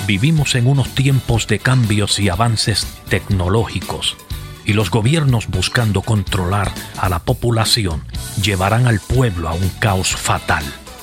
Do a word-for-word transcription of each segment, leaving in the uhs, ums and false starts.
Vivimos en unos tiempos de cambios y avances tecnológicos, y los gobiernos, buscando controlar a la población, llevarán al pueblo a un caos fatal.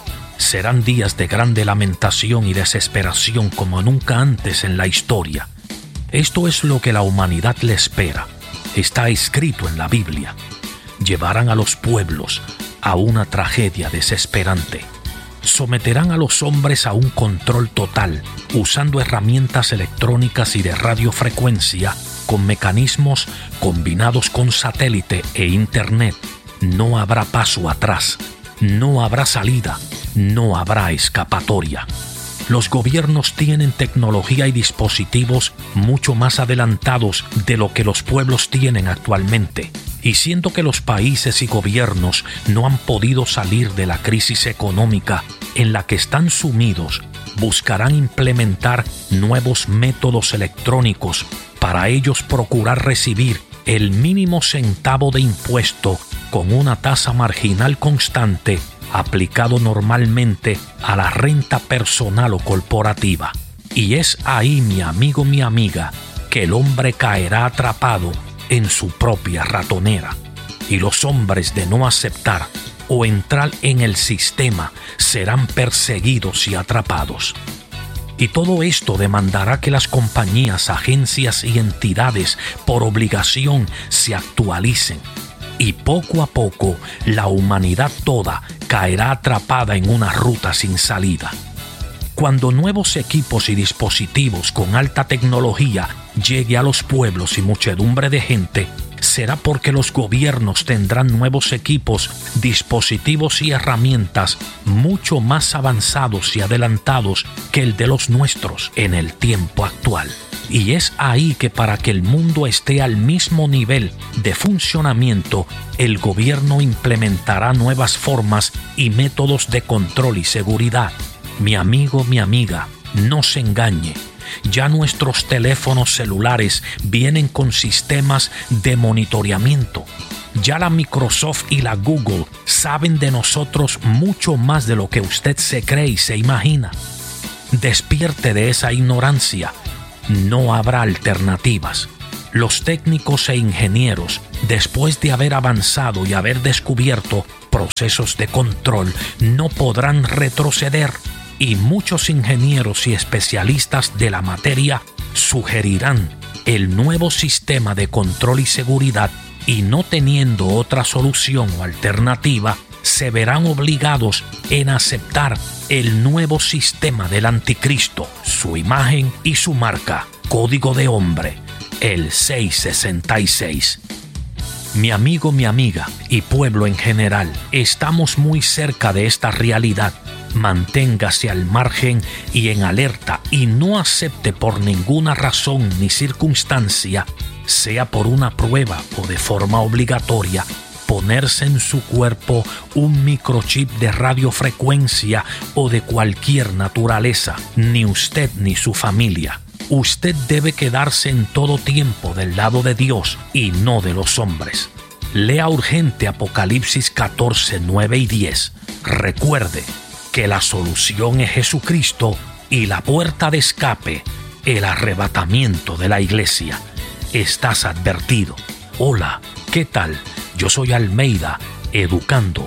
Serán días de grande lamentación y desesperación como nunca antes en la historia. Esto es lo que la humanidad le espera. Está escrito en la Biblia. Llevarán a los pueblos a una tragedia desesperante. Someterán a los hombres a un control total, usando herramientas electrónicas y de radiofrecuencia con mecanismos combinados con satélite e internet. No habrá paso atrás, no habrá salida, no habrá escapatoria. Los gobiernos tienen tecnología y dispositivos mucho más adelantados de lo que los pueblos tienen actualmente. Y siendo que los países y gobiernos no han podido salir de la crisis económica en la que están sumidos, buscarán implementar nuevos métodos electrónicos para ellos procurar recibir el mínimo centavo de impuesto con una tasa marginal constante aplicado normalmente a la renta personal o corporativa. Y es ahí, mi amigo, mi amiga, que el hombre caerá atrapado en su propia ratonera. Y los hombres, de no aceptar o entrar en el sistema, serán perseguidos y atrapados. Y todo esto demandará que las compañías, agencias y entidades por obligación se actualicen. Y poco a poco la humanidad toda caerá atrapada en una ruta sin salida. Cuando nuevos equipos y dispositivos con alta tecnología llegue a los pueblos y muchedumbre de gente, será porque los gobiernos tendrán nuevos equipos, dispositivos y herramientas mucho más avanzados y adelantados que el de los nuestros en el tiempo actual. Y es ahí que, para que el mundo esté al mismo nivel de funcionamiento, el gobierno implementará nuevas formas y métodos de control y seguridad. Mi amigo, mi amiga, no se engañe. Ya nuestros teléfonos celulares vienen con sistemas de monitoreamiento. Ya la Microsoft y la Google saben de nosotros mucho más de lo que usted se cree y se imagina. Despierte de esa ignorancia. No habrá alternativas. Los técnicos e ingenieros, después de haber avanzado y haber descubierto procesos de control, no podrán retroceder. Y muchos ingenieros y especialistas de la materia sugerirán el nuevo sistema de control y seguridad, y no teniendo otra solución o alternativa, se verán obligados en aceptar el nuevo sistema del anticristo, su imagen y su marca, código de hombre, el seiscientos sesenta y seis. Mi amigo, mi amiga y pueblo en general, estamos muy cerca de esta realidad. Manténgase al margen y en alerta, y no acepte por ninguna razón ni circunstancia, sea por una prueba o de forma obligatoria, ponerse en su cuerpo un microchip de radiofrecuencia o de cualquier naturaleza, ni usted ni su familia. Usted debe quedarse en todo tiempo del lado de Dios y no de los hombres. Lea urgente Apocalipsis catorce, nueve y diez. Recuerde que la solución es Jesucristo y la puerta de escape, el arrebatamiento de la iglesia. Estás advertido. Hola, ¿qué tal? Yo soy Almeida, educando.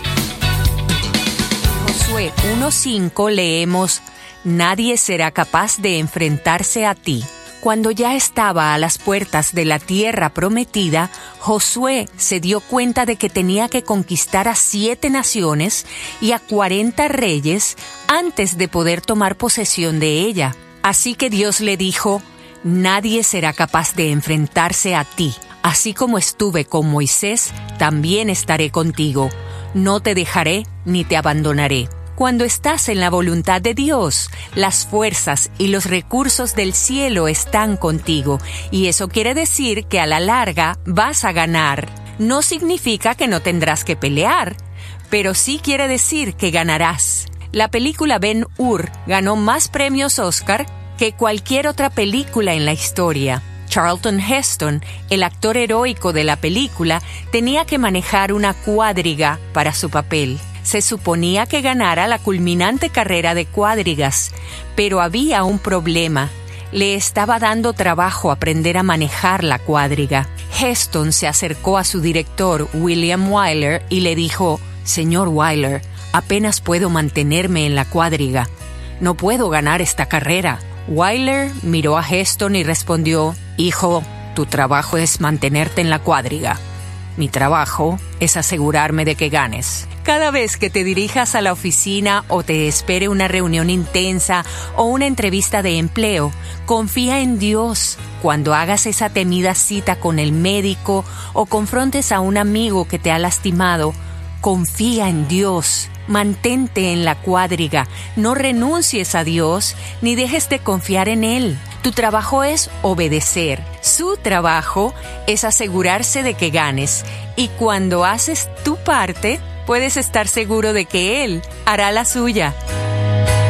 Josué uno cinco leemos: Nadie será capaz de enfrentarse a ti. Cuando ya estaba a las puertas de la tierra prometida, Josué se dio cuenta de que tenía que conquistar a siete naciones y a cuarenta reyes antes de poder tomar posesión de ella. Así que Dios le dijo: Nadie será capaz de enfrentarse a ti. Así como estuve con Moisés, también estaré contigo. No te dejaré ni te abandonaré. Cuando estás en la voluntad de Dios, las fuerzas y los recursos del cielo están contigo, y eso quiere decir que a la larga vas a ganar. No significa que no tendrás que pelear, pero sí quiere decir que ganarás. La película Ben-Hur ganó más premios Oscar que cualquier otra película en la historia. Charlton Heston, el actor heroico de la película, tenía que manejar una cuadriga para su papel. Se suponía que ganara la culminante carrera de cuadrigas, pero había un problema. Le estaba dando trabajo aprender a manejar la cuadriga. Heston se acercó a su director, William Wyler, y le dijo: «Señor Wyler, apenas puedo mantenerme en la cuadriga. No puedo ganar esta carrera». Wyler miró a Heston y respondió: «Hijo, tu trabajo es mantenerte en la cuadriga. Mi trabajo es asegurarme de que ganes». Cada vez que te dirijas a la oficina o te espere una reunión intensa o una entrevista de empleo, confía en Dios. Cuando hagas esa temida cita con el médico o confrontes a un amigo que te ha lastimado, confía en Dios. Mantente en la cuadriga. No renuncies a Dios ni dejes de confiar en Él. Tu trabajo es obedecer. Su trabajo es asegurarse de que ganes. Y cuando haces tu parte, puedes estar seguro de que Él hará la suya.